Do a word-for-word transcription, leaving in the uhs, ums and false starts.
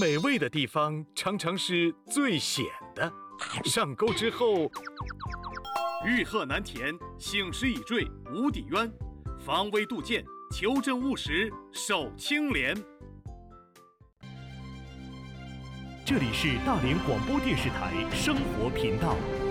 美味的地方常常是最险的，上钩之后， 欲壑难填，醒时已坠无底渊。防微杜渐，求真务实，守清廉。 这里是大连广播电视台生活频道。